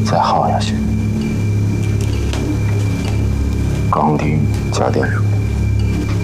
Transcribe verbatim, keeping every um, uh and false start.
再耗下去，钢钉加点水。